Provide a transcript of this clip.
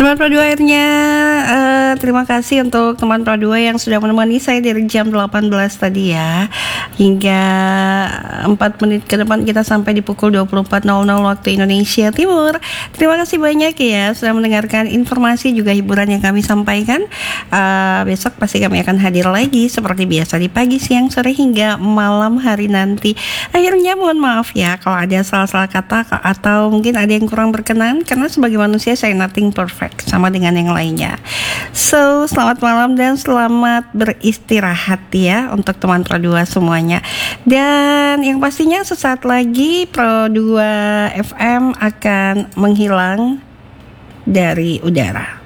Teman Pro 2 akhirnya terima kasih untuk teman Pro 2 yang sudah menemani saya dari jam 18 tadi ya. Hingga 4 menit ke depan kita sampai di pukul 24.00 waktu Indonesia Timur. Terima kasih banyak ya sudah mendengarkan informasi juga hiburan yang kami sampaikan. Besok pasti kami akan hadir lagi seperti biasa di pagi, siang, sore hingga malam hari nanti. Akhirnya mohon maaf ya kalau ada salah-salah kata atau mungkin ada yang kurang berkenan, karena sebagai manusia saya nothing perfect sama dengan yang lainnya. So, selamat malam dan selamat beristirahat ya untuk teman Pro 2 semuanya. Dan yang pastinya sesaat lagi Pro 2 FM akan menghilang dari udara.